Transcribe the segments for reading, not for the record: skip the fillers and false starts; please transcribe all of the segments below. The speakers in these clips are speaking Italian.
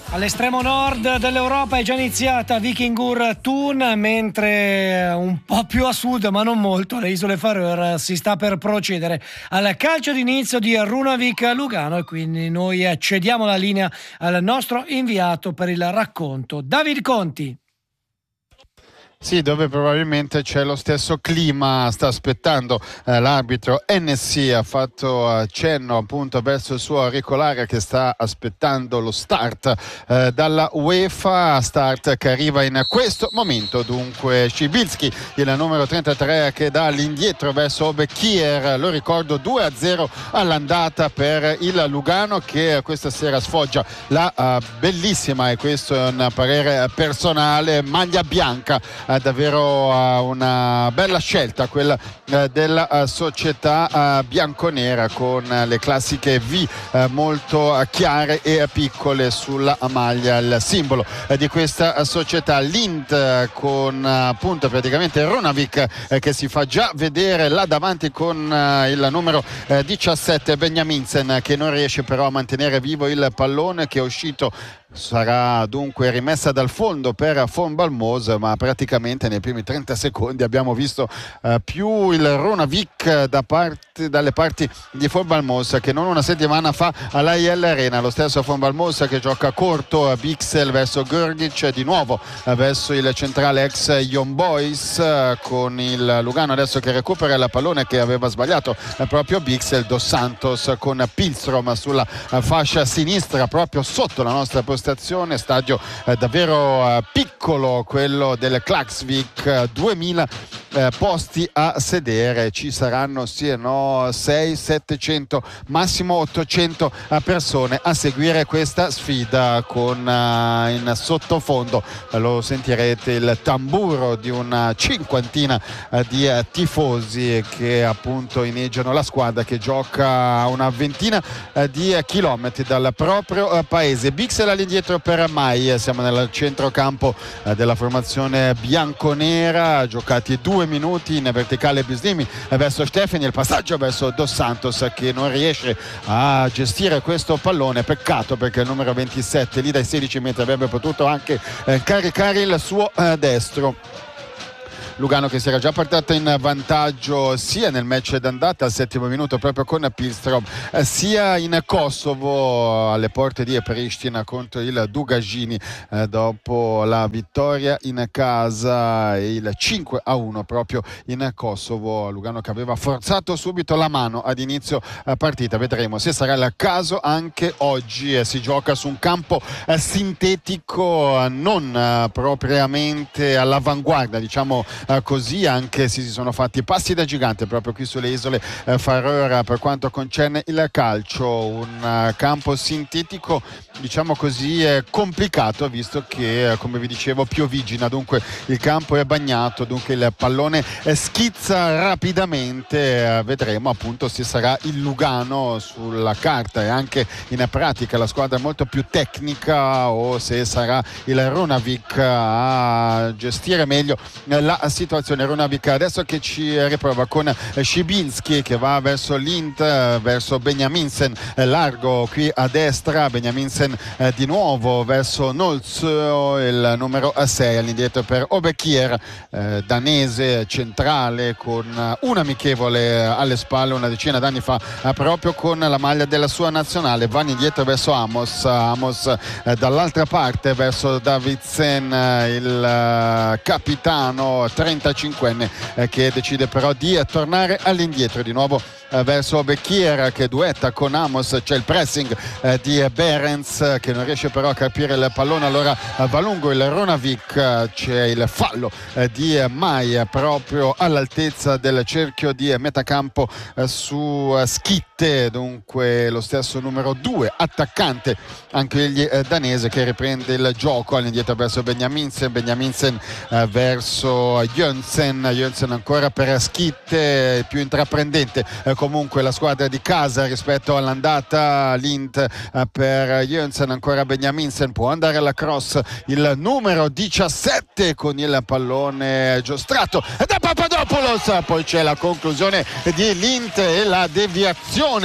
All'estremo nord dell'Europa è già iniziata Vikingur Thun, mentre un po' più a sud, ma non molto, alle isole Faroe si sta per procedere al calcio d'inizio di Runavík Lugano, e quindi noi cediamo la linea al nostro inviato per il racconto, David Conti. Sì, dove probabilmente c'è lo stesso clima, sta aspettando l'arbitro NC, ha fatto cenno appunto verso il suo auricolare che sta aspettando lo start dalla UEFA, start che arriva in questo momento. Dunque Szybilski, il numero 33, che dà all'indietro verso Obekier, lo ricordo 2-0 all'andata per il Lugano, che questa sera sfoggia la bellissima, e questo è un parere personale, maglia bianca. Davvero una bella scelta quella della società bianconera, con le classiche V molto chiare e piccole sulla maglia, il simbolo di questa società. Lint con appunto praticamente Runavík che si fa già vedere là davanti con il numero 17 Benjaminsen, che non riesce però a mantenere vivo il pallone, che è uscito. Sarà dunque rimessa dal fondo per Von Balmos, ma praticamente nei primi 30 secondi abbiamo visto più il Runavík dalle parti di Von Balmos che non una settimana fa all'AIL Arena. Lo stesso Von Balmos che gioca corto, Bixel verso Grgic, di nuovo verso il centrale ex Young Boys, con il Lugano adesso che recupera il pallone che aveva sbagliato proprio Bixel. Dos Santos con Pilstrom sulla fascia sinistra, proprio sotto la nostra postazione. Stadio davvero piccolo, quello del Klaksvik, 2000 posti a sedere, ci saranno sì e no 600-700 massimo 800 persone a seguire questa sfida, con in sottofondo lo sentirete il tamburo di una cinquantina di tifosi che appunto inneggiano la squadra che gioca a una ventina di chilometri dal proprio paese. Bixel all'indietro per Mai, siamo nel centrocampo della formazione bianconera, giocati 2 minuti in verticale Bislimi verso Stefani, il passaggio verso Dos Santos che non riesce a gestire questo pallone, peccato perché il numero 27 lì dai 16 metri avrebbe potuto anche caricare il suo destro. Lugano che si era già portato in vantaggio sia nel match d'andata al 7° minuto proprio con Pilstrom, sia in Kosovo alle porte di Pristina contro il Dugagini dopo la vittoria in casa e il 5-1 proprio in Kosovo. Lugano che aveva forzato subito la mano ad inizio partita, vedremo se sarà il caso anche oggi. Si gioca su un campo sintetico non propriamente all'avanguardia, diciamo così, anche se si sono fatti passi da gigante proprio qui sulle isole Faroe per quanto concerne il calcio. Un campo sintetico diciamo così complicato, visto che come vi dicevo piovigina, dunque il campo è bagnato, dunque il pallone schizza rapidamente. Vedremo appunto se sarà il Lugano sulla carta e anche in pratica la squadra molto più tecnica, o se sarà il Runavík a gestire meglio la situazione. Runavík adesso che ci riprova con Szybilski che va verso Lint, verso Benjaminsen largo qui a destra, Benjaminsen di nuovo verso Nolz, il numero 6 all'indietro per Obekier, danese centrale con un amichevole alle spalle una decina d'anni fa proprio con la maglia della sua nazionale. Va indietro verso Amos dall'altra parte verso Davidsen, il capitano 35enne che decide però di tornare all'indietro di nuovo verso Obekier che duetta con Amos. C'è il pressing di Behrens che non riesce però a capire il pallone, allora va lungo il Runavík. C'è il fallo di Mai proprio all'altezza del cerchio di metacampo su Schitte, dunque lo stesso numero 2 attaccante anche egli danese che riprende il gioco all'indietro verso Benjaminsen verso Jönsen ancora per Schitte, più intraprendente comunque la squadra di casa rispetto all'andata. Lint per Jönsen, ancora Benjaminsen, può andare alla cross il numero 17 con il pallone giostrato da Papadopoulos, poi c'è la conclusione di Lint e la deviazione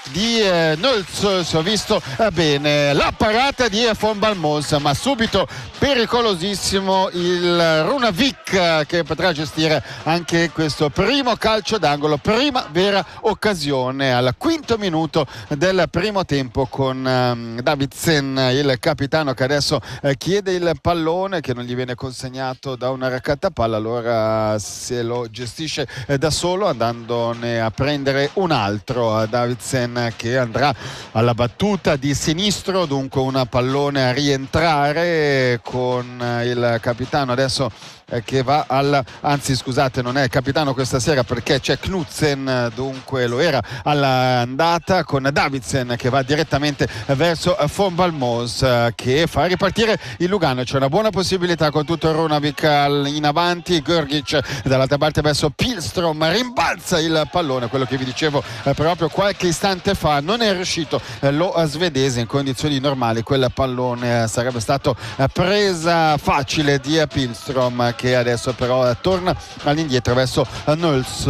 di Nölz. Ho visto bene la parata di von Balmos, ma subito pericolosissimo il Runavik che potrà gestire anche questo primo calcio d'angolo, prima vera occasione al quinto minuto del primo tempo, con Davidsen, il capitano, che adesso chiede il pallone che non gli viene consegnato da una raccattapalla, allora se lo gestisce da solo, andandone a prendere un altro. Davidsen che andrà alla battuta di sinistro, dunque un pallone a rientrare, con il capitano adesso che va anzi scusate, non è il capitano questa sera perché c'è Knudsen, dunque lo era all'andata, con Davidsen che va direttamente verso von Balmos che fa ripartire il Lugano. C'è una buona possibilità con tutto il Runavik in avanti, Grgic dall'altra parte verso Pilstrom, rimbalza il pallone, quello che vi dicevo proprio qualche istante fa, non è riuscito lo svedese. In condizioni normali quel pallone sarebbe stato presa facile di Pilstrom, che adesso però torna all'indietro verso Nölz.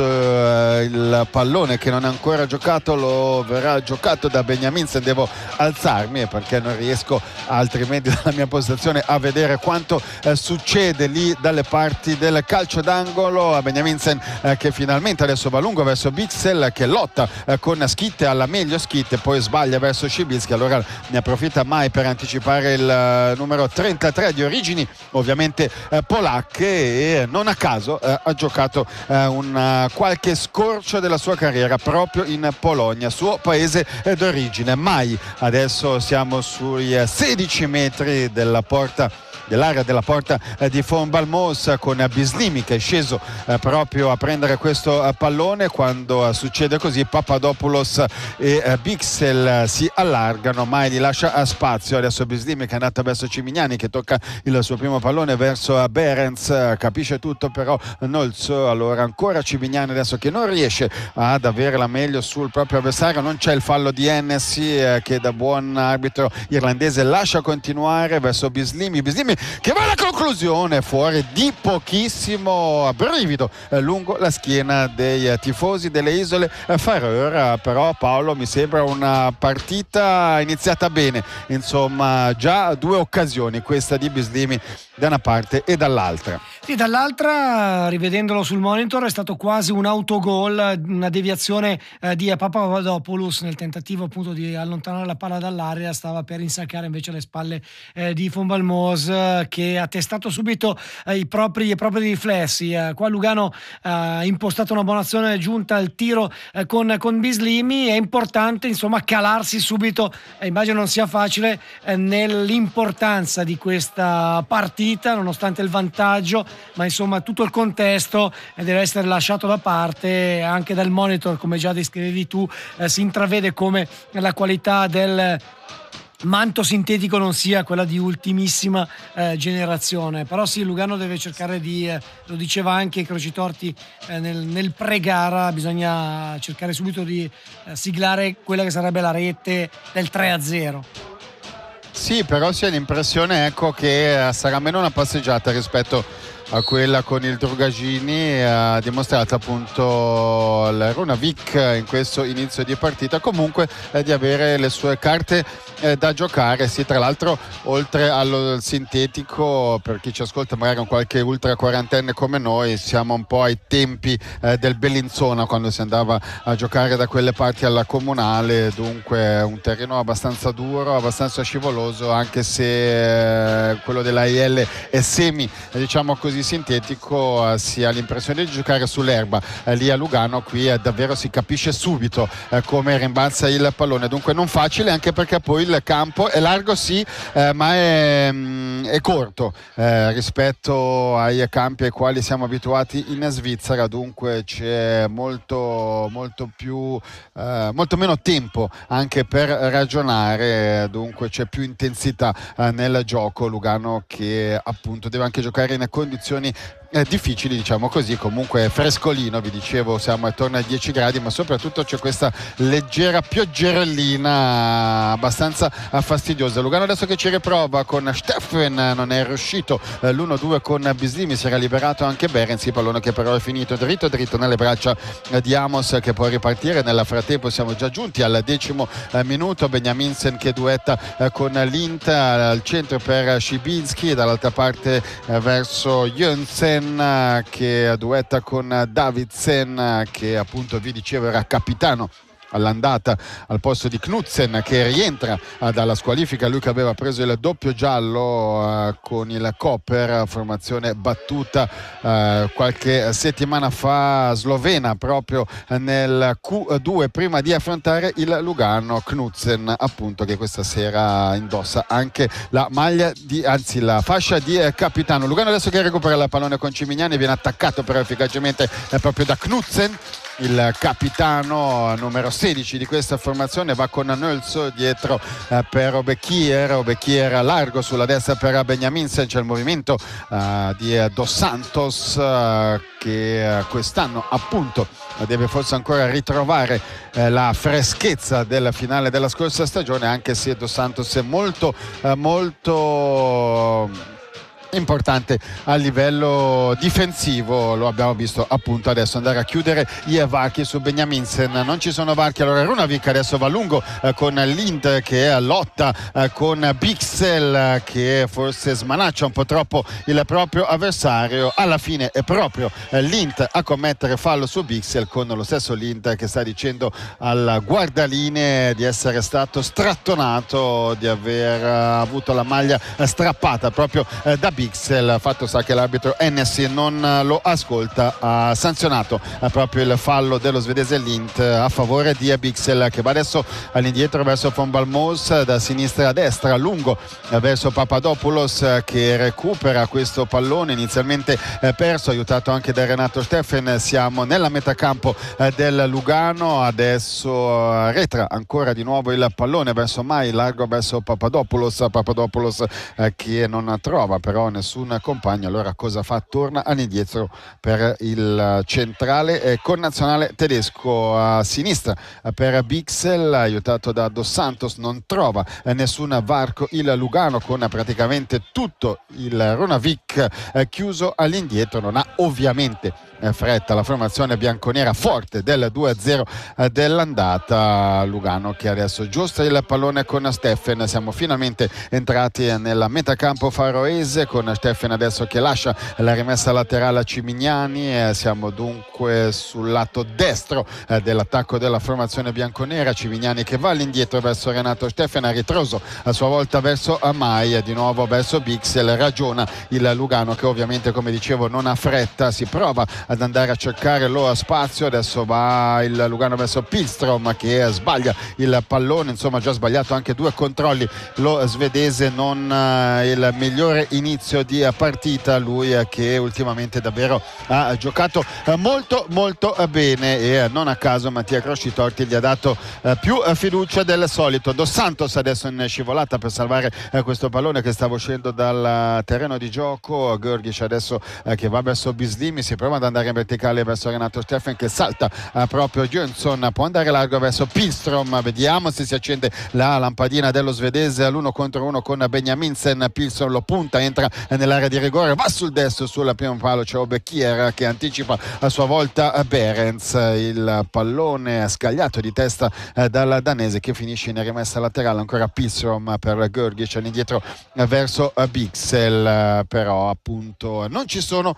Il pallone che non è ancora giocato lo verrà giocato da Benjaminsen. Devo alzarmi perché non riesco altrimenti dalla mia postazione a vedere quanto succede lì dalle parti del calcio d'angolo. Benjaminsen che finalmente adesso va lungo verso Bixel, che lotta con Schitte, alla meglio Schitte, poi sbaglia verso Scibilski, allora ne approfitta mai per anticipare il numero 33 di origini ovviamente polacche, e non a caso ha giocato qualche scorcio della sua carriera proprio in Polonia, suo paese d'origine. Mai adesso siamo sui 16 metri dell'area della porta di von Balmos, con Bislimi che è sceso proprio a prendere questo pallone. Quando succede così Papadopoulos e Bixel si allargano, mai gli lascia spazio. Adesso Bislimi che è andato verso Cimignani, che tocca il suo primo pallone verso Behrens, capisce tutto però Nölz, allora ancora Cimignani adesso che non riesce ad avere la meglio sul proprio avversario. Non c'è il fallo di Hennessy che da buon arbitro irlandese lascia continuare verso Bislimi che va alla conclusione, fuori di pochissimo, a brivido lungo la schiena dei tifosi delle isole Faroe. Però Paolo, mi sembra una partita iniziata bene, insomma già due occasioni, questa di Bislimi da una parte e dall'altra. Sì, dall'altra, rivedendolo sul monitor, è stato quasi un autogol, una deviazione di Papadopoulos nel tentativo appunto di allontanare la palla dall'area, stava per insaccare invece le spalle di von Balmos, che ha testato subito i propri riflessi. Qua Lugano ha impostato una buona azione giunta al tiro con Bislimi. È importante insomma calarsi subito, immagino non sia facile, nell'importanza di questa partita nonostante il vantaggio, ma insomma tutto il contesto deve essere lasciato da parte. Anche dal monitor, come già descrivevi tu, si intravede come la qualità del manto sintetico non sia quella di ultimissima generazione. Però sì, Lugano deve cercare di, lo diceva anche Crocitorti nel pre-gara, bisogna cercare subito di siglare quella che sarebbe la rete del 3-0. Sì, però si ha l'impressione, ecco, che sarà meno una passeggiata rispetto a quella con il Drugagini. Ha dimostrato appunto il Runavik in questo inizio di partita comunque di avere le sue carte da giocare. Sì, tra l'altro oltre al sintetico, per chi ci ascolta magari con qualche ultra quarantenne come noi, siamo un po' ai tempi del Bellinzona, quando si andava a giocare da quelle parti alla Comunale, dunque un terreno abbastanza duro, abbastanza scivoloso, anche se quello dell'AIL è semi, diciamo così, sintetico. Si ha l'impressione di giocare sull'erba lì a Lugano. Qui davvero si capisce subito come rimbalza il pallone, dunque non facile, anche perché poi il campo è largo sì, ma è corto rispetto ai campi ai quali siamo abituati in Svizzera, dunque c'è molto meno tempo anche per ragionare, dunque c'è più intensità nel gioco. Lugano che appunto deve anche giocare in condizioni difficili, diciamo così. Comunque frescolino, vi dicevo, siamo attorno ai 10 gradi, ma soprattutto c'è questa leggera pioggerellina abbastanza fastidiosa. Lugano adesso che ci riprova con Steffen, non è riuscito l'1-2 con Bislimi, si era liberato anche Behrens, il pallone che però è finito dritto nelle braccia di Amos, che può ripartire. Nel frattempo siamo già giunti al 10° minuto, Benjaminsen che duetta con Lindt al centro per Szybiński, dall'altra parte verso Jönsson che duetta con Davidsen, che appunto vi dicevo era capitano all'andata al posto di Knudsen, che rientra dalla squalifica, lui che aveva preso il doppio giallo con il Koper, formazione battuta qualche settimana fa slovena proprio nel Q2 prima di affrontare il Lugano. Knudsen appunto che questa sera indossa anche la maglia la fascia di capitano. Lugano adesso che recupera il pallone con Cimignani, viene attaccato però efficacemente proprio da Knudsen, il capitano numero 16 di questa formazione. Va con Nölz dietro per Obekier largo sulla destra per Benjaminsen. C'è il movimento di Dos Santos che quest'anno appunto deve forse ancora ritrovare la freschezza del finale della scorsa stagione, anche se Dos Santos è molto importante a livello difensivo. Lo abbiamo visto appunto adesso andare a chiudere i varchi su Benjaminsen. Non ci sono varchi, allora Runavik adesso va lungo con Lindt che lotta con Bixel, che forse smanaccia un po' troppo il proprio avversario. Alla fine è proprio Lindt a commettere fallo su Bixel, con lo stesso Lindt che sta dicendo al guardalinee di essere stato strattonato, di aver avuto la maglia strappata proprio da Bixel. Fatto sta che l'arbitro Hennessy non lo ascolta, ha sanzionato proprio il fallo dello svedese Lindt a favore di Bixel, che va adesso all'indietro verso Von Balmos, da sinistra a destra lungo verso Papadopoulos, che recupera questo pallone inizialmente perso, aiutato anche da Renato Steffen. Siamo nella metacampo del Lugano, adesso retra ancora di nuovo il pallone verso Mai, largo verso Papadopoulos che non trova però nessun compagno. Allora cosa fa? Torna all'indietro per il centrale connazionale tedesco, a sinistra per Bixel, aiutato da Dos Santos. Non trova nessun varco il Lugano, con praticamente tutto il Runavik chiuso all'indietro. Non ha ovviamente fretta la formazione bianconera, forte del 2-0 dell'andata. Lugano che adesso giostra il pallone con Steffen. Siamo finalmente entrati nella metacampo faroese, con Steffen adesso che lascia la rimessa laterale a Cimignani. Siamo dunque sul lato destro dell'attacco della formazione bianconera. Cimignani che va all'indietro verso Renato Steffen, a ritroso a sua volta verso Amai, di nuovo verso Bixel. Ragiona il Lugano che ovviamente, come dicevo, non ha fretta, si prova ad andare a cercare lo spazio. Adesso va il Lugano verso Pilstrom che sbaglia il pallone, insomma già sbagliato anche 2 controlli lo svedese, non il migliore inizio di partita, lui che ultimamente davvero ha giocato molto bene, e non a caso Mattia Crosci-Torti gli ha dato più fiducia del solito. Dos Santos adesso in scivolata per salvare questo pallone che stava uscendo dal terreno di gioco. Görgic adesso che va verso Bislimi, si prova ad andare in verticale verso Renato Steffen che salta proprio Jönsson, può andare largo verso Pilstrom. Vediamo se si accende la lampadina dello svedese all'1 contro 1 con Benjaminsen. Pilstrom lo punta, entra nell'area di rigore, va sul destro, sul primo palo c'è Obekier che anticipa a sua volta Behrens. Il pallone scagliato di testa dal danese che finisce in rimessa laterale. Ancora Pilstrom per Görgic all'indietro verso Bixel, però appunto non ci sono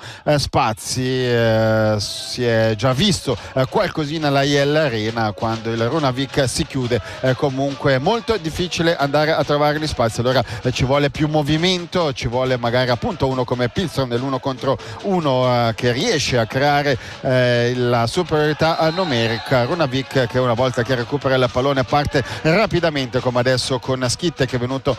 spazi. Si è già visto qualcosina alla IL Arena quando il Runavik si chiude. Comunque è molto difficile andare a trovare gli spazi, allora ci vuole più movimento, ci vuole magari appunto uno come Pilstrom nell'1 contro 1 che riesce a creare la superiorità numerica. Runavik che una volta che recupera il pallone parte rapidamente, come adesso con Schitte che è venuto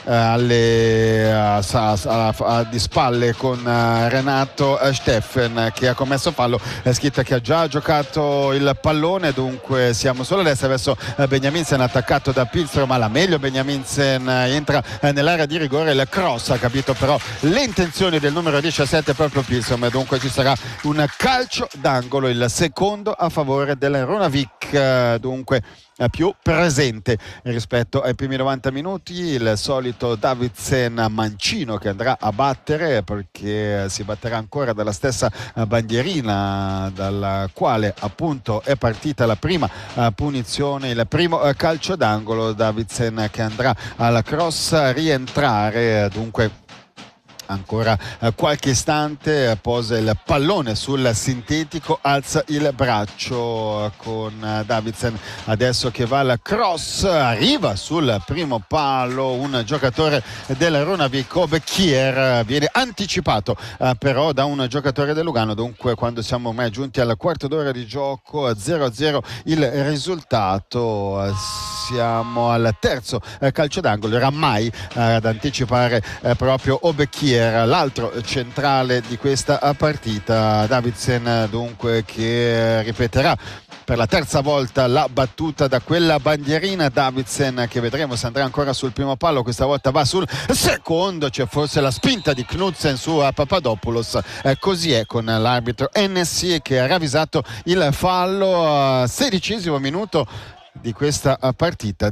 di spalle con Renato Steffen, che ha commesso fallo. Schitta che ha già giocato il pallone, dunque siamo sulla destra verso Beniaminsen, attaccato da Pilstrom, ma la meglio Beniaminsen entra nell'area di rigore, il cross, ha capito però le intenzioni del numero 17 proprio Pilstrom, dunque ci sarà un calcio d'angolo, il secondo a favore del Runavík, dunque più presente rispetto ai primi 90 minuti. Il solito Davidsen mancino che andrà a battere, perché si batterà ancora dalla stessa bandierina dalla quale appunto è partita la prima punizione, il primo calcio d'angolo. Davidsen che andrà al cross a rientrare, dunque ancora qualche istante, posa il pallone sul sintetico, alza il braccio con Davidsen adesso che va al cross, arriva sul primo palo un giocatore del Runavík, Obekier, viene anticipato però da un giocatore del Lugano. Dunque quando siamo ormai giunti al quarto d'ora di gioco, 0-0 il risultato, siamo al terzo calcio d'angolo, era mai ad anticipare proprio Obekier, l'altro centrale di questa partita. Davidsen dunque che ripeterà per la terza volta la battuta da quella bandierina. Davidsen che vedremo se andrà ancora sul primo palo, questa volta va sul secondo, c'è forse la spinta di Knudsen su Papadopoulos, così è con l'arbitro NSC che ha ravvisato il fallo. 16° minuto di questa partita,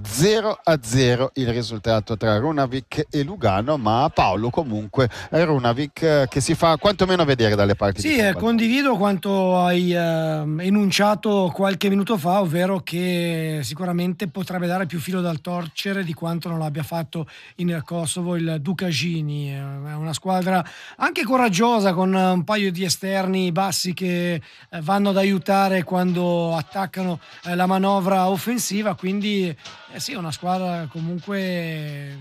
0-0 il risultato tra Runavík e Lugano, ma Paolo comunque è Runavík che si fa quantomeno vedere dalle parti. Sì, condivido quanto hai enunciato qualche minuto fa, ovvero che sicuramente potrebbe dare più filo dal torcere di quanto non l'abbia fatto in Kosovo il Dukagjini. È una squadra anche coraggiosa, con un paio di esterni bassi che vanno ad aiutare quando attaccano la manovra offensiva, quindi sì, una squadra comunque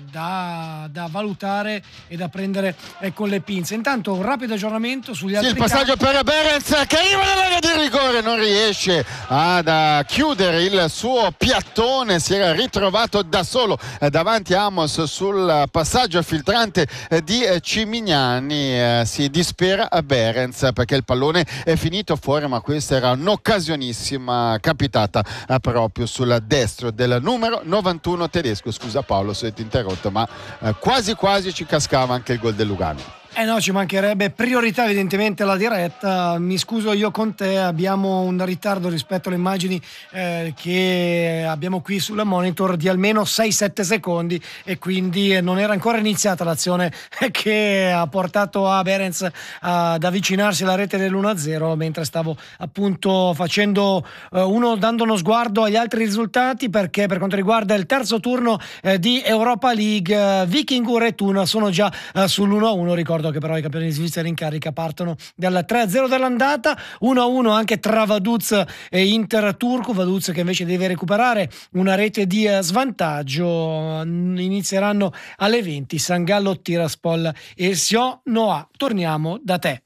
da valutare e da prendere con le pinze. Intanto un rapido aggiornamento sugli altri il passaggio per Behrens che arriva nell'area di rigore, non riesce ad chiudere il suo piattone, si era ritrovato da solo davanti a Amos sul passaggio filtrante di Cimignani. Si dispera a Behrens perché il pallone è finito fuori, ma questa era un'occasionissima capitata proprio sul destro del numero 91 tedesco. Scusa Paolo se ti ho interrotto, ma quasi ci cascava anche il gol del Lugano. No, ci mancherebbe, priorità evidentemente la diretta. Mi scuso io con te, abbiamo un ritardo rispetto alle immagini che abbiamo qui sul monitor di almeno 6-7 secondi, e quindi non era ancora iniziata l'azione che ha portato a Behrens ad avvicinarsi alla rete dell'1-0, mentre stavo appunto facendo dando uno sguardo agli altri risultati, perché per quanto riguarda il terzo turno di Europa League, Vikingur e Thun sono già sull'1-1. Ricordo che però i campioni svizzeri in carica partono dal 3-0 dell'andata, 1-1 anche tra Vaduz e Inter Turku. Vaduz che invece deve recuperare una rete di svantaggio. Inizieranno alle 20 San Gallo Tiraspol e Sion Noa. Torniamo da te.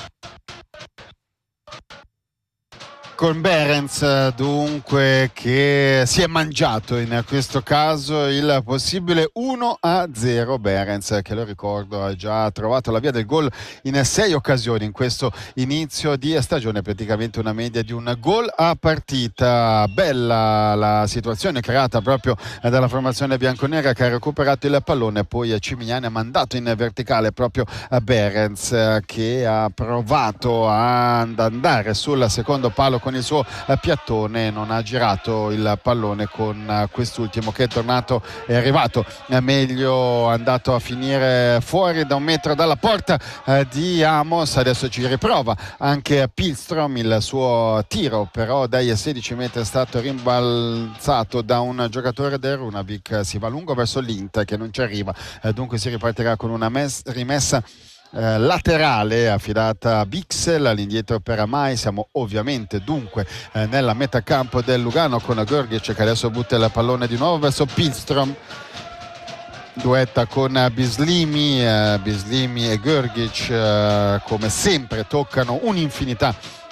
Con Behrens dunque che si è mangiato in questo caso il possibile 1-0. Behrens che, lo ricordo, ha già trovato la via del gol in 6 occasioni in questo inizio di stagione, praticamente una media di un gol a partita. Bella la situazione creata proprio dalla formazione bianconera che ha recuperato il pallone, poi Cimignani ha mandato in verticale proprio a Behrens che ha provato ad andare sul secondo palo con il suo piattone, non ha girato il pallone con quest'ultimo che è arrivato meglio, andato a finire fuori da 1 metro dalla porta di Amos. Adesso ci riprova anche Pilstrom, il suo tiro però dai 16 metri è stato rimbalzato da un giocatore del Runavík. Si va lungo verso l'Inter che non ci arriva, dunque si ripartirà con una rimessa laterale affidata a Bixel, all'indietro per Amai. Siamo ovviamente dunque nella metacampo del Lugano con Görgic che adesso butta il pallone di nuovo verso Pilstrom, duetta con Bislimi e Görgic come sempre toccano un'infinità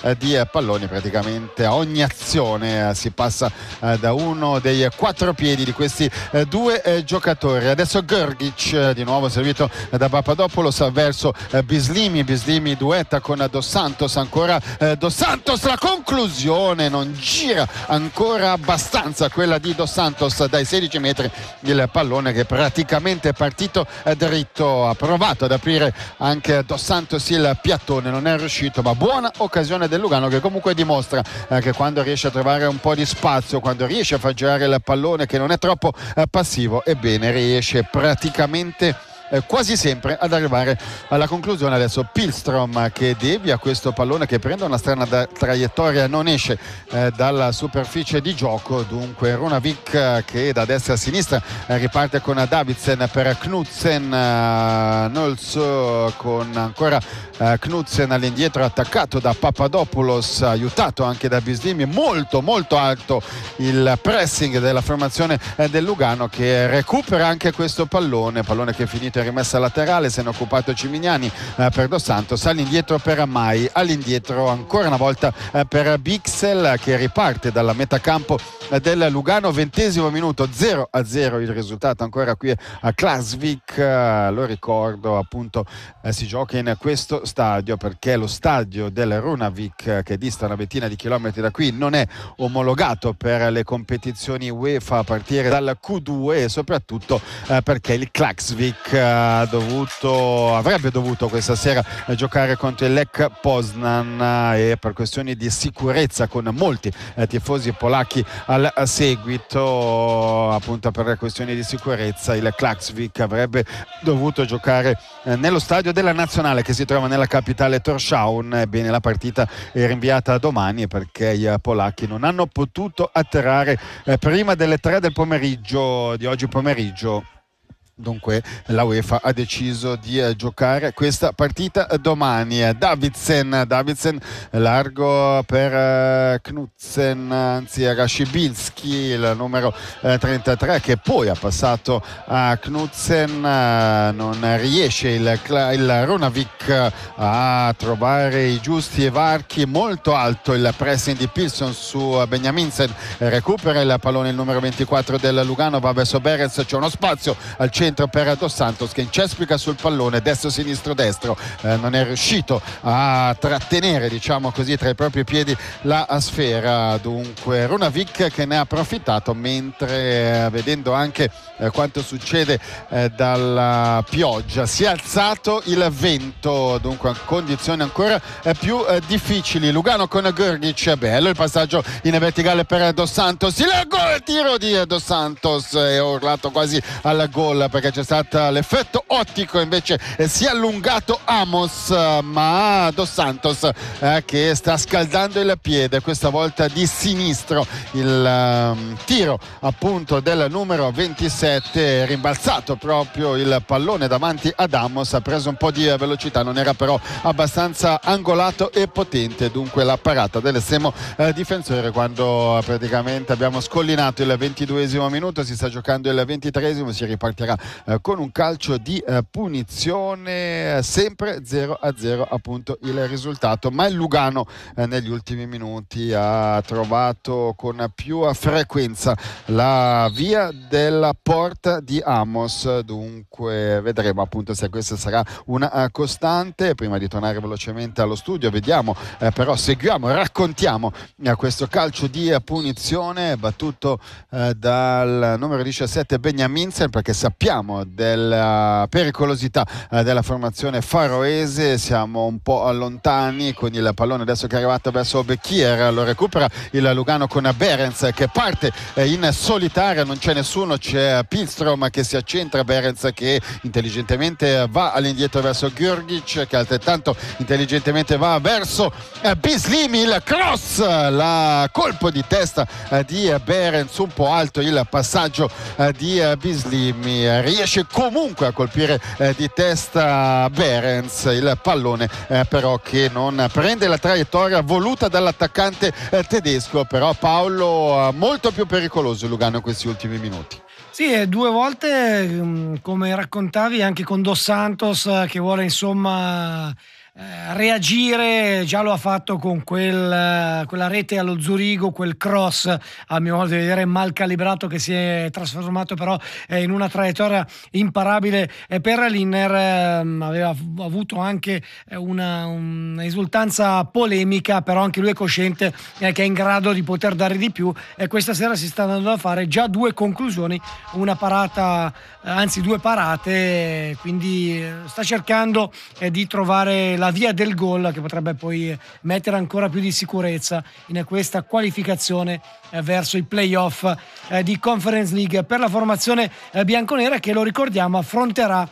di palloni. Praticamente a ogni azione si passa da uno dei quattro piedi di questi due giocatori. Adesso Grgic di nuovo servito da Papadopoulos verso Bislimi duetta con Dos Santos, ancora Dos Santos, la conclusione non gira ancora abbastanza quella di Dos Santos dai 16 metri, il pallone che praticamente è partito dritto. Ha provato ad aprire anche Dos Santos il piattone, non è riuscito, ma buona occasione del Lugano, che comunque dimostra che quando riesce a trovare un po' di spazio, quando riesce a far girare il pallone, che non è troppo passivo, ebbene riesce praticamente quasi sempre ad arrivare alla conclusione. Adesso Pilstrom che devia questo pallone, che prende una strana traiettoria, non esce dalla superficie di gioco. Dunque Runavik che da destra a sinistra riparte con Davidsen per Knudsen, Nolz con ancora Knudsen all'indietro, attaccato da Papadopoulos, aiutato anche da Bislimi. Molto alto il pressing della formazione del Lugano, che recupera anche questo pallone che è finito in rimessa laterale. Se ne è occupato Cimignani per Dos Santos, all'indietro per Amai, all'indietro ancora una volta per Bixel, che riparte dalla metacampo del Lugano. 20° minuto, 0-0 il risultato ancora qui a Klaksvik. Lo ricordo, appunto, si gioca in questo stadio perché lo stadio del Runavik, che dista una ventina di chilometri da qui, non è omologato per le competizioni UEFA a partire dal Q2, e soprattutto perché il Klaksvik avrebbe dovuto questa sera giocare contro il Lech Poznan, e per questioni di sicurezza, con molti tifosi polacchi al seguito, appunto per questioni di sicurezza, il Klaksvik avrebbe dovuto giocare nello stadio della Nazionale, che si trova nella capitale Torshavn. Ebbene, la partita è rinviata a domani perché i polacchi non hanno potuto atterrare prima delle 3 del pomeriggio di oggi pomeriggio. Dunque la UEFA ha deciso di giocare questa partita domani. Davidsen largo per Knudsen, anzi Rashibilski, il numero 33, che poi ha passato a Knudsen. Non riesce il Runavik a trovare i giusti varchi. Molto alto il pressing di Pilson su Benjaminsen, recupera il pallone il numero 24 del Lugano, va verso Berens, c'è uno spazio al centro per Dos Santos, che incespica sul pallone destro, non è riuscito a trattenere, diciamo così, tra i propri piedi la sfera. Dunque Runavik che ne ha approfittato, mentre vedendo anche quanto succede dalla pioggia, si è alzato il vento, dunque condizioni ancora più difficili. Lugano con Grgic, bello il passaggio in verticale per Dos Santos, il tiro di Dos Santos, è urlato quasi al gol perché c'è stato l'effetto ottico, invece si è allungato Amos, ma Dos Santos che sta scaldando il piede, questa volta di sinistro. Il tiro appunto del numero 27, rimbalzato proprio il pallone davanti ad Amos, ha preso un po' di velocità, non era però abbastanza angolato e potente. Dunque la parata dell'estremo difensore, quando praticamente abbiamo scollinato il 22° minuto, si sta giocando il 23°, si ripartirà con un calcio di punizione. Sempre 0-0 appunto il risultato, ma il Lugano negli ultimi minuti ha trovato con più frequenza la via della porta di Amos. Dunque vedremo appunto se questa sarà una costante. Prima di tornare velocemente allo studio, vediamo però seguiamo, raccontiamo questo calcio di punizione battuto dal numero 17 Benjaminsen, perché sappiamo della pericolosità della formazione faroese. Siamo un po' lontani con il pallone adesso che è arrivato verso Bekier, lo recupera il Lugano con Berens che parte in solitaria, non c'è nessuno, c'è Pilstrom che si accentra, Berens che intelligentemente va all'indietro verso Grgic, che altrettanto intelligentemente va verso Bislimi, il cross, la colpo di testa di Berens, un po' alto il passaggio di Bislimi, riesce comunque a colpire di testa Berens, il pallone però che non prende la traiettoria voluta dall'attaccante tedesco. Però Paolo, molto più pericoloso il Lugano in questi ultimi minuti. Sì, 2 volte come raccontavi, anche con Dos Santos che vuole insomma reagire. Già lo ha fatto con quella rete allo Zurigo, quel cross a mio modo di vedere mal calibrato, che si è trasformato però in una traiettoria imparabile per Linner. Aveva avuto anche un'esultanza polemica, però anche lui è cosciente che è in grado di poter dare di più, e questa sera si sta andando a fare già 2 conclusioni, una parata, anzi 2 parate, quindi sta cercando di trovare la via del gol, che potrebbe poi mettere ancora più di sicurezza in questa qualificazione verso i playoff di Conference League per la formazione bianconera, che, lo ricordiamo, affronterà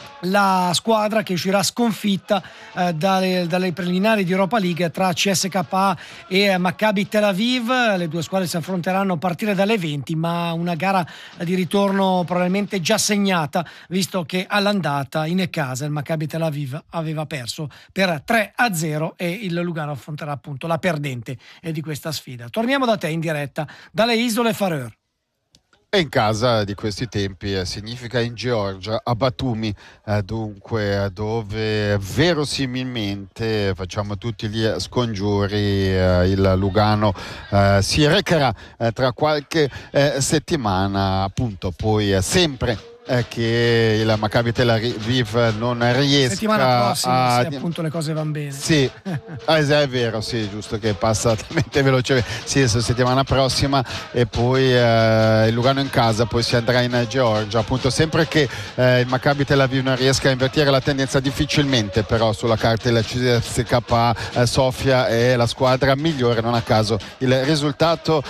la squadra che uscirà sconfitta dalle preliminari di Europa League tra CSKA e Maccabi Tel Aviv. Le 2 squadre si affronteranno a partire dalle 20, ma una gara di ritorno probabilmente già segnata, visto che all'andata in casa il Maccabi Tel Aviv aveva perso per 3-0 e il Lugano affronterà appunto la perdente di questa sfida. Torniamo da te in diretta dalle Isole Faroe. E in casa di questi tempi significa in Georgia, a Batumi, dunque, dove verosimilmente, facciamo tutti gli scongiuri, il Lugano si recherà tra qualche settimana, appunto, poi sempre che il Maccabi Tel Aviv non riesca settimana prossima, se appunto le cose vanno bene. Sì, è vero, sì, giusto che passa talmente veloce. Sì, settimana prossima, e poi il Lugano in casa, poi si andrà in Georgia, appunto, sempre che il Maccabi Tel Aviv non riesca a invertire la tendenza, difficilmente, però sulla carta il CSKA Sofia è la squadra migliore, non a caso il risultato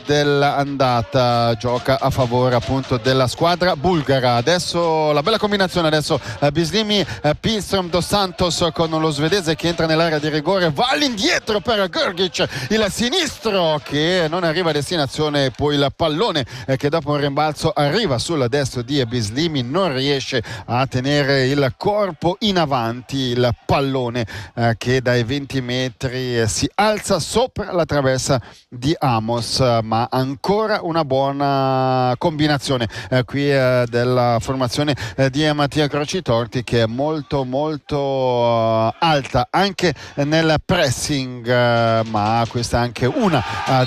dell'andata gioca a favore appunto della squadra bulgara. Adesso la bella combinazione, adesso Bislimi, Pilström, Dos Santos con lo svedese che entra nell'area di rigore, va all'indietro per Grgic, il sinistro che non arriva a destinazione, poi il pallone che dopo un rimbalzo arriva sul destro di Bislimi, non riesce a tenere il corpo in avanti, il pallone che dai 20 metri si alza sopra la traversa di Amos, ma ancora una buona combinazione qui della formazione di Mattia Crocitorti, che è molto alta anche nel pressing, ma questa è anche una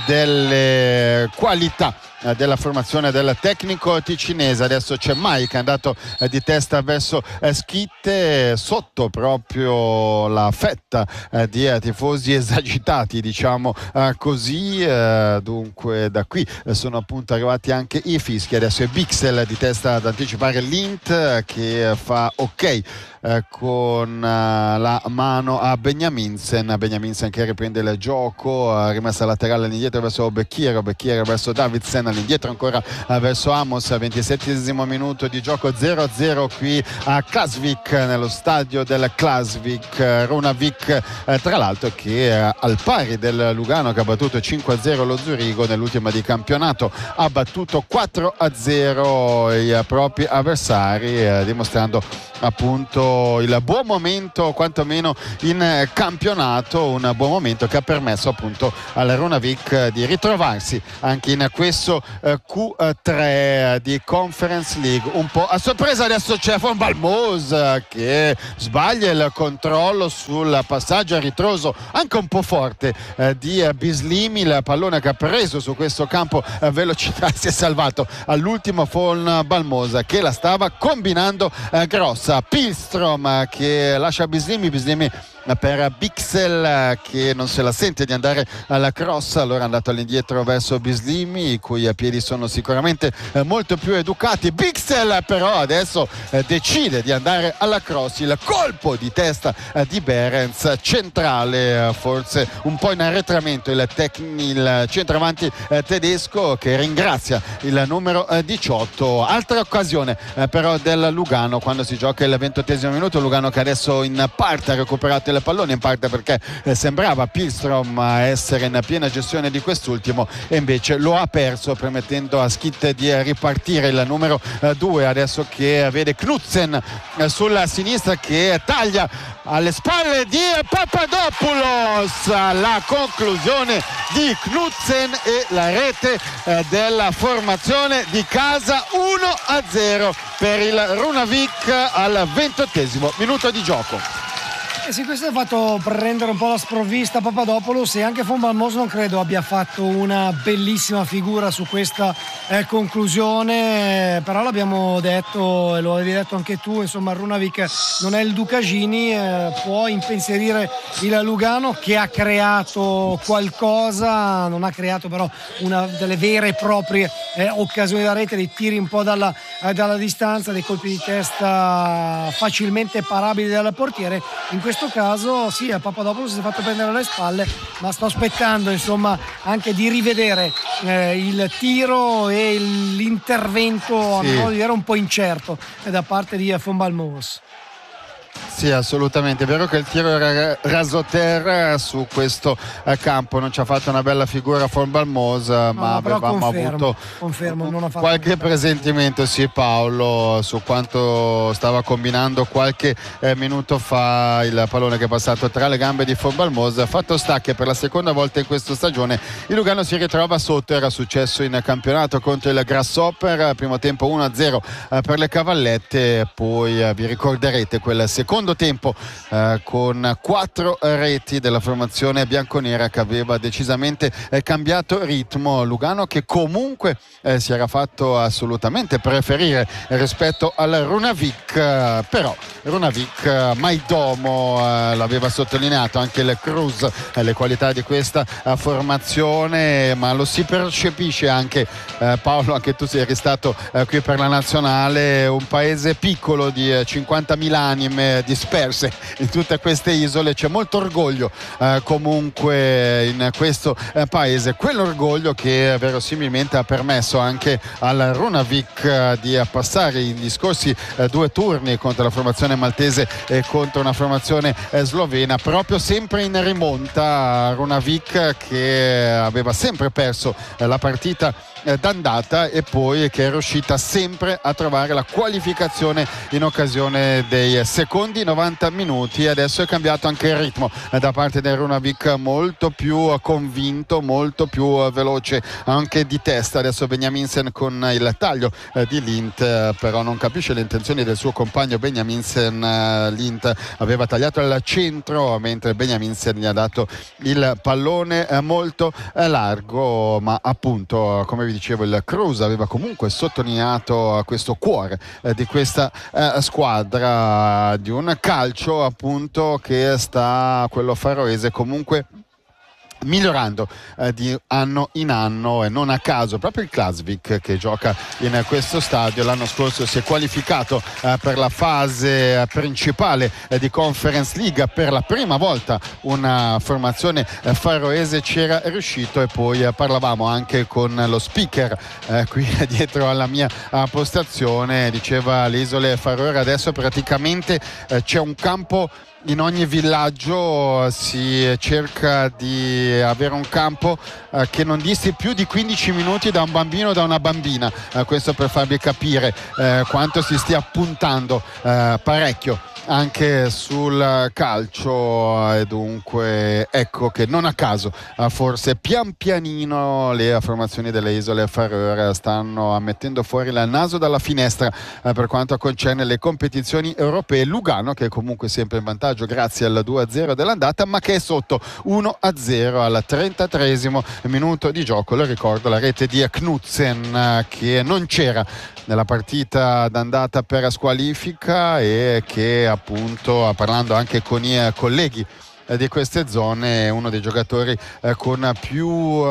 delle qualità della formazione del tecnico ticinese. Adesso c'è Mai che è andato di testa verso Schitte, sotto proprio la fetta di tifosi esagitati, diciamo così, dunque da qui sono appunto arrivati anche i fischi. Adesso è Bixel di testa ad anticipare l'Int, che fa ok con la mano a Benjaminsen che riprende il gioco, rimessa laterale all'indietro verso Becchiero verso Davidsen, all'indietro ancora verso Amos, 27esimo minuto di gioco, 0-0 qui a Klasvik, nello stadio del Klasvik. Runavik tra l'altro che al pari del Lugano, che ha battuto 5-0 lo Zurigo nell'ultima di campionato, ha battuto 4-0 i propri avversari, dimostrando appunto il buon momento quantomeno in campionato, un buon momento che ha permesso appunto al Runavik di ritrovarsi anche in questo Q3 di Conference League. Un po' a sorpresa adesso c'è Von Balmos che sbaglia il controllo sul passaggio a ritroso anche un po' forte di Bislimi, il pallone che ha preso su questo campo velocità, si è salvato all'ultimo Von Balmos che la stava combinando grossa. Pilström che lascia Bislimi per Bixel che non se la sente di andare alla cross, allora è andato all'indietro verso Bislimi, i cui piedi sono sicuramente molto più educati. Bixel però adesso decide di andare alla cross, il colpo di testa di Behrens, centrale, forse un po' in arretramento il centravanti tedesco, che ringrazia il numero 18. Altra occasione però del Lugano quando si gioca il 28esimo minuto, Lugano che adesso in parte ha recuperato il pallone, in parte perché sembrava Pilström essere in piena gestione di quest'ultimo e invece lo ha perso, permettendo a Schitte di ripartire. Il numero 2 adesso che vede Knudsen sulla sinistra che taglia alle spalle di Papadopoulos, la conclusione di Knudsen e la rete della formazione di casa, 1-0 per il Runavik al 28esimo minuto di gioco. Sì, questo ha fatto prendere un po' la sprovvista Papadopoulos, e anche Von Balmos non credo abbia fatto una bellissima figura su questa conclusione, però l'abbiamo detto e lo avevi detto anche tu, insomma Runavík non è il Ducagini, può impensierire il Lugano, che ha creato qualcosa, non ha creato però una delle vere e proprie occasioni da rete, dei tiri un po' dalla distanza, dei colpi di testa facilmente parabili dal portiere. In questo caso sì, a Papadopoulos si è fatto prendere alle spalle, ma sto aspettando insomma anche di rivedere il tiro e l'intervento, sì, a modo di dire un po' incerto da parte di Von Balmos. Sì, assolutamente, è vero che il tiro era rasoterra su questo campo, non ci ha fatto una bella figura Von Balmos, ma avevamo avuto non ha fatto qualche presentimento, sì Paolo, su quanto stava combinando qualche minuto fa il pallone che è passato tra le gambe di Von Balmos. Fatto sta che per la seconda volta in questa stagione il Lugano si ritrova sotto, era successo in campionato contro il Grasshopper, primo tempo 1-0 per le Cavallette, poi vi ricorderete quel secondo tempo con 4 reti della formazione bianconera che aveva decisamente cambiato ritmo. Lugano che comunque si era fatto assolutamente preferire rispetto al Runavík, però Runavík Maidomo l'aveva sottolineato anche il Cruz, le qualità di questa formazione, ma lo si percepisce anche Paolo, anche tu eri stato qui per la nazionale, un paese piccolo di 50.000 anime disperse in tutte queste isole, c'è molto orgoglio comunque in questo paese, quell'orgoglio che verosimilmente ha permesso anche al Runavík di passare gli scorsi 2 turni contro la formazione maltese e contro una formazione slovena, proprio sempre in rimonta. Runavík che aveva sempre perso la partita d'andata e poi che è riuscita sempre a trovare la qualificazione in occasione dei secondi 90 minuti. Adesso è cambiato anche il ritmo da parte del Runavík, molto più convinto, molto più veloce anche di testa. Adesso Benjaminsen con il taglio di Lint, però non capisce le intenzioni del suo compagno Benjaminsen. Lint aveva tagliato al centro mentre Benjaminsen gli ha dato il pallone molto largo, ma appunto come vi dicevo il Cruz aveva comunque sottolineato questo cuore di questa squadra, di un calcio appunto che sta, quello faroese, comunque migliorando di anno in anno, e non a caso proprio il Klaksvik che gioca in questo stadio l'anno scorso si è qualificato per la fase principale di Conference League. Per la prima volta una formazione faroese c'era riuscito, e poi parlavamo anche con lo speaker qui dietro alla mia postazione, diceva le isole Faroe adesso praticamente c'è un campo in ogni villaggio, si cerca di avere un campo che non disti più di 15 minuti da un bambino o da una bambina, questo per farvi capire quanto si stia puntando parecchio anche sul calcio, e dunque ecco che non a caso forse pian pianino le formazioni delle isole Faroe stanno mettendo fuori il naso dalla finestra per quanto concerne le competizioni europee. Lugano che è comunque sempre in vantaggio grazie al 2-0 dell'andata, ma che è sotto 1-0 al 33esimo minuto di gioco. Lo ricordo, la rete di Knudsen che non c'era nella partita d'andata per squalifica e che appunto, parlando anche con i colleghi di queste zone, è uno dei giocatori con più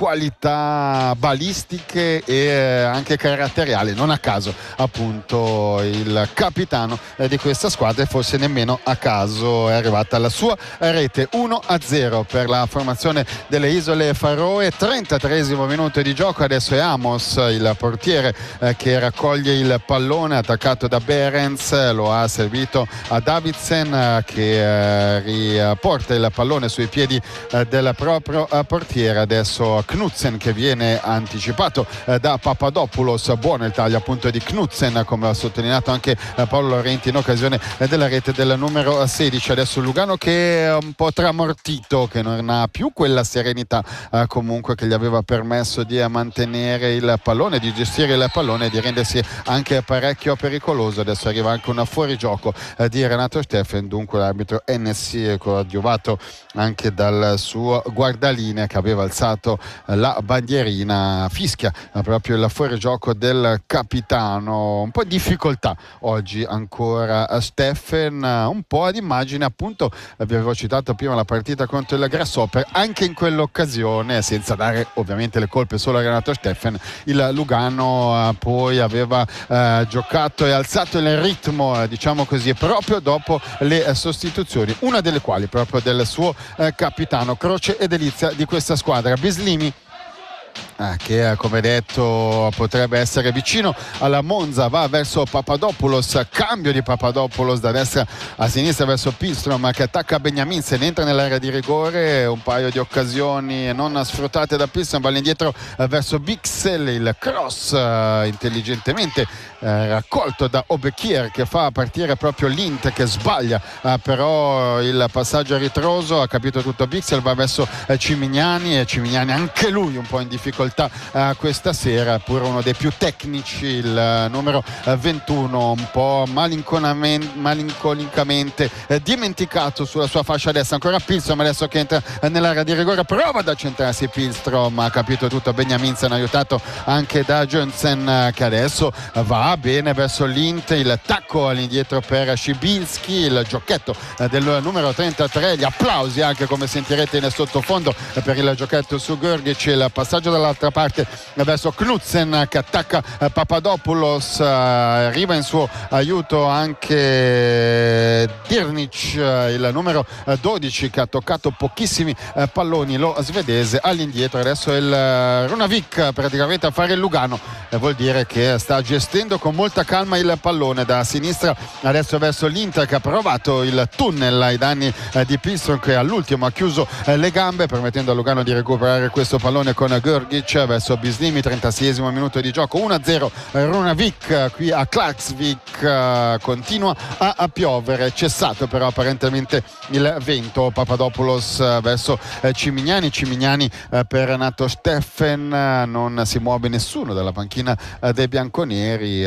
qualità balistiche e anche caratteriali. Non a caso appunto il capitano di questa squadra, e forse nemmeno a caso è arrivata alla sua rete. 1-0 per la formazione delle isole Faroe, 33esimo minuto di gioco. Adesso è Amos il portiere che raccoglie il pallone attaccato da Behrens, lo ha servito a Davidsen che porta il pallone sui piedi del proprio portiere. Adesso Knudsen che viene anticipato da Papadopoulos. Buono il taglio appunto di Knudsen, come ha sottolineato anche Paolo Laurenti in occasione della rete del numero 16. Adesso Lugano che è un po' tramortito, che non ha più quella serenità comunque che gli aveva permesso di mantenere il pallone, di gestire il pallone e di rendersi anche parecchio pericoloso. Adesso arriva anche un fuorigioco di Renato Steffen, dunque l'arbitro NC coadiuvato anche dal suo guardalinea che aveva alzato la bandierina, fischia proprio il fuorigioco del capitano. Un po' di difficoltà oggi ancora Steffen, un po' ad immagine appunto, vi avevo citato prima la partita contro il Grasshopper, anche in quell'occasione, senza dare ovviamente le colpe solo a Renato Steffen, il Lugano poi aveva giocato e alzato il ritmo, diciamo così, proprio dopo le sostituzioni, una delle quali proprio del suo capitano, croce e delizia di questa squadra, Bislimi, che come detto potrebbe essere vicino alla Monza. Va verso Papadopoulos, cambio di Papadopoulos da destra a sinistra verso Pilstrom che attacca Beniamin, se ne entra nell'area di rigore, un paio di occasioni non sfruttate da Pilstrom, va indietro verso Bixel, il cross intelligentemente raccolto da Obekier che fa partire proprio l'Int, che sbaglia però il passaggio a ritroso, ha capito tutto Bixel, va verso Cimignani, e Cimignani anche lui un po' in difficoltà questa sera, pure uno dei più tecnici, il numero 21, un po' malinconicamente dimenticato sulla sua fascia destra. Ancora Pilstrom adesso che entra nell'area di rigore, prova ad accentrarsi Pilstrom, ha capito tutto Beniamin, aiutato anche da Johnson che adesso va bene verso l'Int, il tacco all'indietro per Scibilski, il giocchetto del numero 33, gli applausi anche, come sentirete in sottofondo, per il giochetto su Grgic, il passaggio dall'altra parte verso Knudsen che attacca Papadopoulos, arriva in suo aiuto anche Dirnic, il numero 12, che ha toccato pochissimi palloni, lo svedese. All'indietro adesso il Runavik praticamente a fare il Lugano, vuol dire che sta gestendo con molta calma il pallone da sinistra adesso verso l'Inter, che ha provato il tunnel ai danni di Pilstrom, che all'ultimo ha chiuso le gambe permettendo a Lugano di recuperare questo pallone con Grgic verso Bislimi. 36esimo minuto di gioco, 1-0 Runavik qui a Klaksvik, continua a piovere, cessato però apparentemente il vento. Papadopoulos verso Cimignani per Renato Steffen, non si muove nessuno dalla panchina dei bianconeri,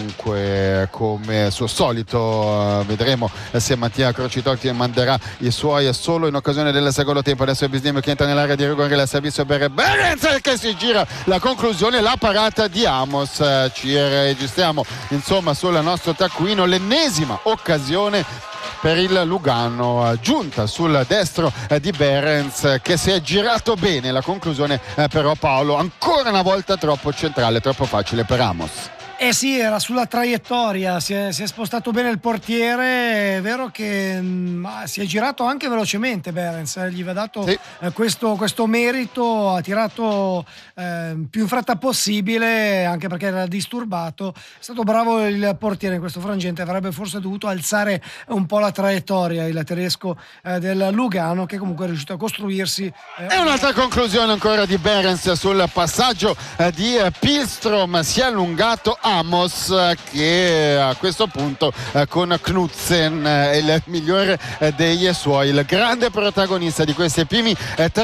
dunque come suo solito vedremo se Mattia Crocitotti manderà i suoi solo in occasione del secondo tempo. Adesso è Bislimi che entra nell'area di rigore, il servizio per Berenz che si gira, la conclusione, la parata di Amos. Ci registriamo insomma sul nostro taccuino l'ennesima occasione per il Lugano, giunta sul destro di Berenz che si è girato bene, la conclusione però Paolo ancora una volta troppo centrale, troppo facile per Amos. Sì, era sulla traiettoria, si è spostato bene il portiere, è vero che si è girato anche velocemente Berenz, gli va dato sì, questo merito, ha tirato più in fretta possibile, anche perché era disturbato. È stato bravo il portiere in questo frangente, avrebbe forse dovuto alzare un po' la traiettoria il tedesco del Lugano, che comunque è riuscito a costruirsi. E un'altra conclusione ancora di Berenz sul passaggio di Pilstrom, si è allungato Amos, che a questo punto con Knudsen è il migliore dei suoi, il grande protagonista di questi primi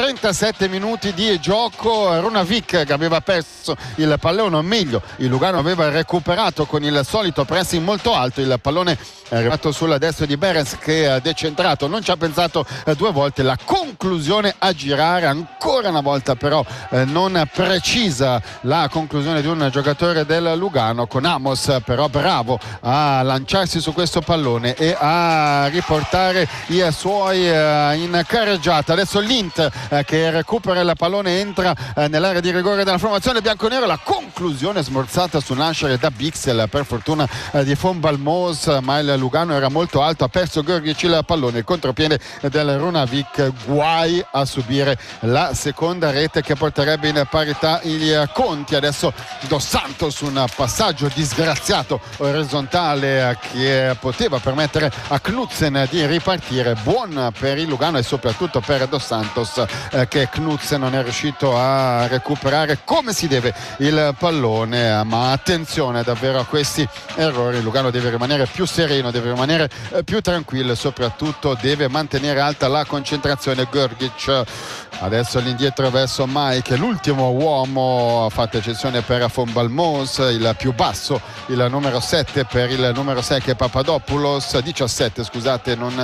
37 minuti di gioco. Runavik che aveva perso il pallone, o meglio il Lugano aveva recuperato con il solito pressing molto alto, il pallone è arrivato sulla destra di Berenz che ha decentrato, non ci ha pensato due volte, la conclusione a girare ancora una volta però non precisa la conclusione di un giocatore del Lugano, con Amos però bravo a lanciarsi su questo pallone e a riportare i suoi in carreggiata. Adesso l'Int che recupera il pallone, entra nell'area di rigore della formazione bianconera, la conclusione smorzata su nascere da Bixel, per fortuna di Von Balmos, ma il Lugano era molto alto, ha perso Grgic il pallone, il contropiede del Runavik, guai a subire la seconda rete che porterebbe in parità i conti. Adesso Dos Santos, un passaggio passaggio disgraziato orizzontale che poteva permettere a Knudsen di ripartire. Buon per il Lugano e soprattutto per Dos Santos, che Knudsen non è riuscito a recuperare come si deve il pallone. Ma attenzione davvero a questi errori, il Lugano deve rimanere più sereno, deve rimanere più tranquillo e soprattutto deve mantenere alta la concentrazione. Grgic adesso all'indietro verso Mike, l'ultimo uomo, fatta eccezione per Von Balmos, il più basso, il numero 7 per il numero 6 che è Papadopoulos, 17 scusate, non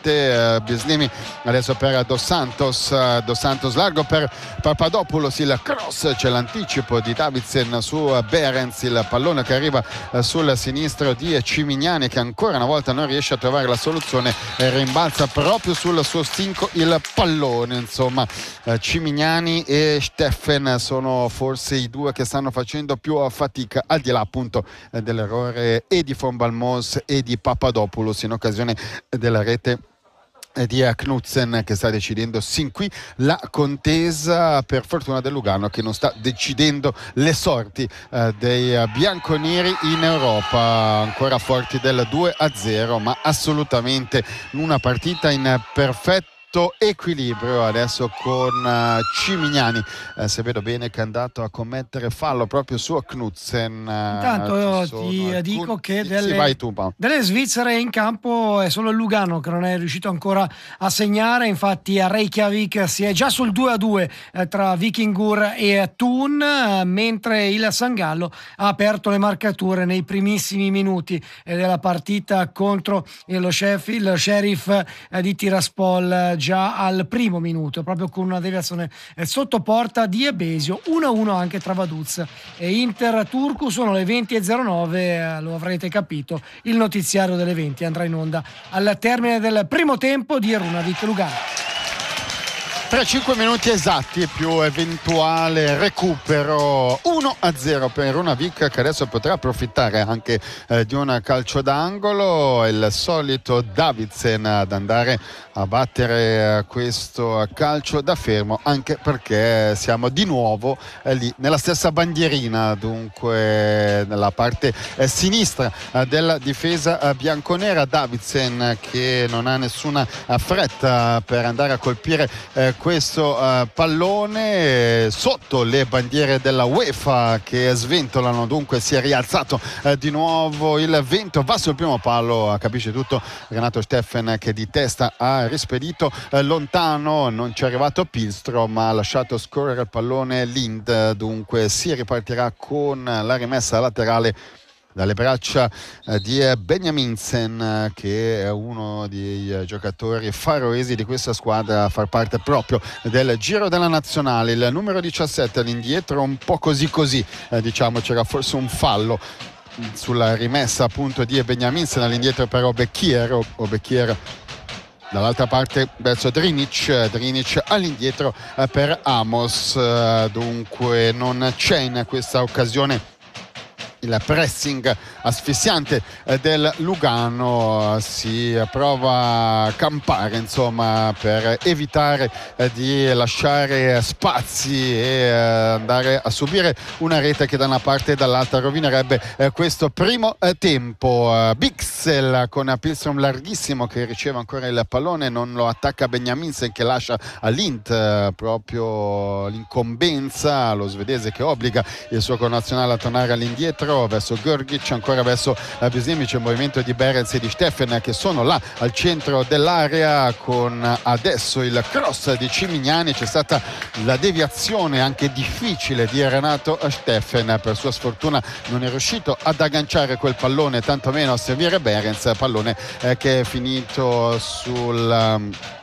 7. Bislimi adesso per Dos Santos largo per Papadopoulos, il cross, c'è l'anticipo di Davidsen su Behrens, il pallone che arriva sul sinistro di Cimignani, che ancora una volta non riesce a trovare la soluzione e rimbalza proprio sul suo stinco il pallone. Insomma, Cimignani e Steffen sono forse i due che stanno facendo più fatica, al di là appunto dell'errore e di Von Balmos e di Papadopoulos in occasione della rete di Knudsen, che sta decidendo sin qui la contesa, per fortuna del Lugano, che non sta decidendo le sorti dei bianconeri in Europa, ancora forti del 2-0, ma assolutamente una partita in perfetto equilibrio adesso con Cimignani, se vedo bene, che è andato a commettere fallo proprio su Knudsen. Intanto ti dico che delle Svizzere in campo è solo il Lugano che non è riuscito ancora a segnare. Infatti a Reykjavik si è già sul 2-2 tra Vikingur e Thun, mentre il San Gallo ha aperto le marcature nei primissimi minuti della partita contro lo Sheriff di Tiraspol, già al primo minuto, proprio con una deviazione sotto porta di Ebesio. 1-1 anche tra Vaduz e Inter Turku. Sono le 20:09, lo avrete capito, il notiziario delle 20 andrà in onda al termine del primo tempo di Runavik Lugano. 3-5 minuti esatti più eventuale recupero. 1-0 per Runavik, che adesso potrà approfittare anche di un calcio d'angolo. Il solito Davidsen ad andare a battere questo calcio da fermo, anche perché siamo di nuovo lì nella stessa bandierina, dunque nella parte sinistra della difesa bianconera. Davidsen che non ha nessuna fretta per andare a colpire questo pallone sotto le bandiere della UEFA che sventolano, dunque si è rialzato di nuovo il vento, va sul primo palo, capisce tutto Renato Steffen, che di testa ha rispedito lontano, non ci è arrivato Pilstro ma ha lasciato scorrere il pallone Lind, dunque si ripartirà con la rimessa laterale dalle braccia di Benjaminsen, che è uno dei giocatori faroesi di questa squadra, a far parte proprio del giro della nazionale. Il numero 17 all'indietro, un po' così, diciamo, c'era forse un fallo sulla rimessa appunto di Benjaminsen, all'indietro per Obekier dall'altra parte verso Drinic all'indietro per Amos, dunque non c'è in questa occasione il pressing asfissiante del Lugano, si prova a campare insomma per evitare di lasciare spazi e andare a subire una rete che da una parte e dall'altra rovinerebbe questo primo tempo. Bixel con Pilstrom larghissimo che riceve ancora il pallone, non lo attacca Benjaminsen, che lascia all'Int proprio l'incombenza, lo svedese che obbliga il suo connazionale a tornare all'indietro verso Grgic, ancora verso Bislimi. C'è il movimento di Behrens e di Steffen che sono là al centro dell'area, con adesso il cross di Cimignani. C'è stata la deviazione anche difficile di Renato Steffen, per sua sfortuna non è riuscito ad agganciare quel pallone, tantomeno a servire Behrens, pallone che è finito sul